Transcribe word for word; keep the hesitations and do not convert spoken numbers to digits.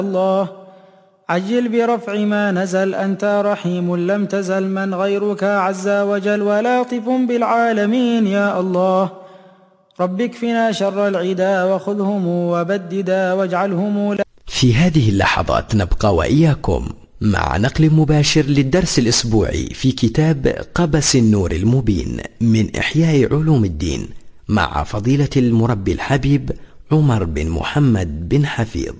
الله عجل برفع ما نزل، أنت رحيم لم تزل، من غيرك عز وجل ولطف بالعالمين يا الله. رب اكفنا شر العدا وخذهم وبددا واجعلهم. في هذه اللحظات نبقى وإياكم مع نقل مباشر للدرس الأسبوعي في كتاب قبس النور المبين من إحياء علوم الدين مع فضيلة المربي الحبيب عمر بن محمد بن حفيظ.